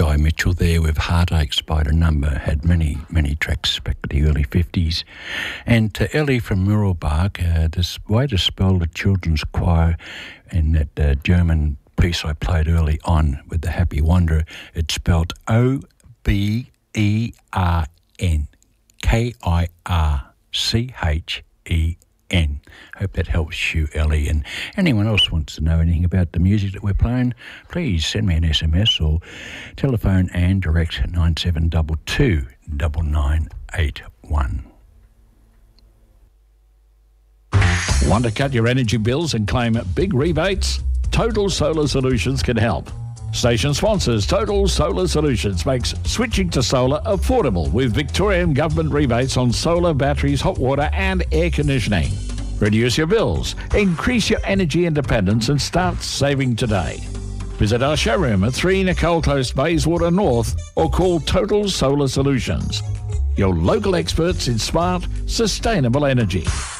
Guy Mitchell there with Heartaches by the Number. Had many tracks back in the early 50s. And to Ellie from Muralbark, this way to spell the children's choir in that German piece I played early on with the Happy Wanderer, it's spelled OBERNKIRCHEN. Hope that helps you, Ellie. And anyone else wants to know anything about the music that we're playing, please send me an SMS or telephone and direct 9722 9981. Want to cut your energy bills and claim big rebates? Total Solar Solutions can help. Station sponsors Total Solar Solutions makes switching to solar affordable with Victorian government rebates on solar, batteries, hot water and air conditioning. Reduce your bills, increase your energy independence and start saving today. Visit our showroom at 3 Nicole Close, Bayswater North or call Total Solar Solutions. Your local experts in smart, sustainable energy.